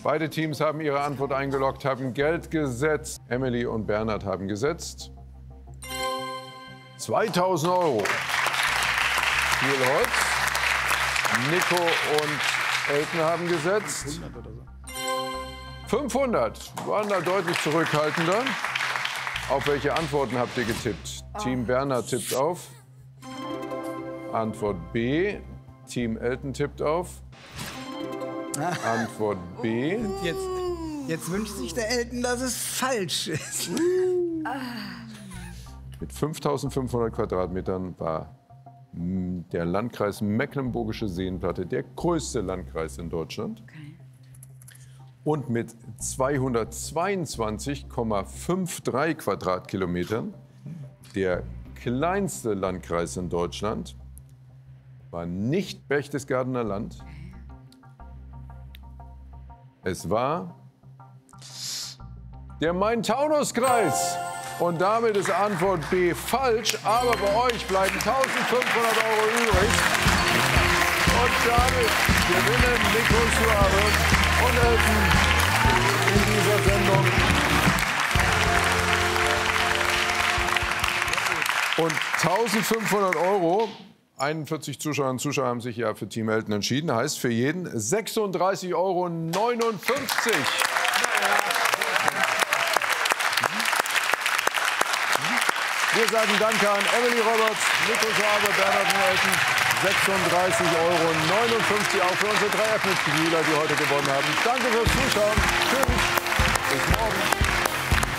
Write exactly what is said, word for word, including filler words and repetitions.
Beide Teams haben ihre Antwort eingeloggt, haben Geld gesetzt. Emily und Bernhard haben gesetzt zweitausend Euro. Viel Holz. Nico und Elton haben gesetzt fünfhundert. Waren da deutlich zurückhaltender. Auf welche Antworten habt ihr getippt? Oh. Team Bernhard tippt auf. Antwort B. Team Elton tippt auf. Antwort B. Und jetzt, jetzt wünscht sich der Elton, dass es falsch ist. Mit fünftausendfünfhundert Quadratmetern war der Landkreis Mecklenburgische Seenplatte der größte Landkreis in Deutschland. Okay. Und mit zweihundertzweiundzwanzig Komma dreiundfünfzig Quadratkilometern der kleinste Landkreis in Deutschland war nicht Berchtesgadener Land. Es war der Main-Taunus-Kreis. Und damit ist Antwort B falsch. Aber bei euch bleiben eintausendfünfhundert Euro übrig. Und damit gewinnen Nico Suave und Elton in dieser Sendung. Und eintausendfünfhundert Euro. einundvierzig Zuschauerinnen und Zuschauer haben sich ja für Team Elton entschieden. Heißt für jeden sechsunddreißig Euro neunundfünfzig. Wir sagen Danke an Emily Roberts, Nico Suave, Bernhard und Elton. sechsunddreißig Euro neunundfünfzig auch für unsere drei F-Mitglieder, die heute gewonnen haben. Danke fürs Zuschauen. Tschüss. Bis morgen.